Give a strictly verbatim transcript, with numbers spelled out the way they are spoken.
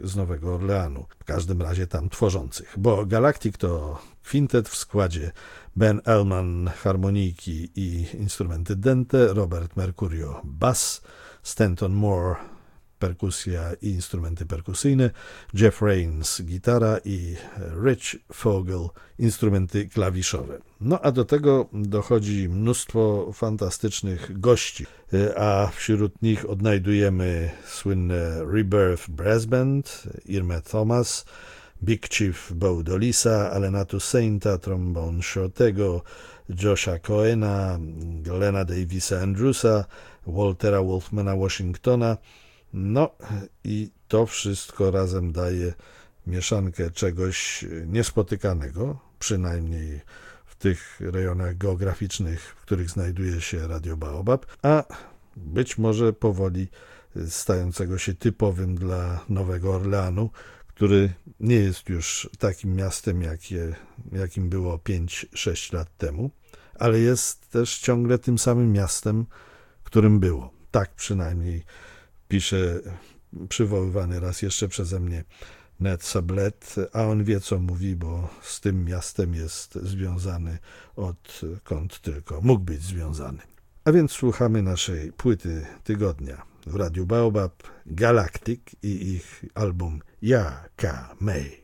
z Nowego Orleanu, w każdym razie tam tworzących, bo Galactic to kwintet w składzie Ben Elman harmonijki i instrumenty dęte, Robert Mercurio bass, Stanton Moore perkusja i instrumenty perkusyjne, Jeff Rains gitara i Rich Fogel instrumenty klawiszowe. No a do tego dochodzi mnóstwo fantastycznych gości, a wśród nich odnajdujemy słynne Rebirth Brass Band, Irma Thomas, Big Chief Bo Dolisa, Alena Toussainta, trombone Shortego, Josha Cohena, Glena Davisa Andrewsa, Waltera Wolfmana Washingtona. No i to wszystko razem daje mieszankę czegoś niespotykanego, przynajmniej w tych rejonach geograficznych, w których znajduje się Radio Baobab, a być może powoli stającego się typowym dla Nowego Orleanu, który nie jest już takim miastem, jakie, jakim było pięć sześć lat temu, ale jest też ciągle tym samym miastem, którym było. Tak przynajmniej pisze przywoływany raz jeszcze przeze mnie Ned Sublette, a on wie, co mówi, bo z tym miastem jest związany odkąd tylko mógł być związany. A więc słuchamy naszej płyty tygodnia w Radiu Baobab, Galactic i ich album Ja Ka Mei.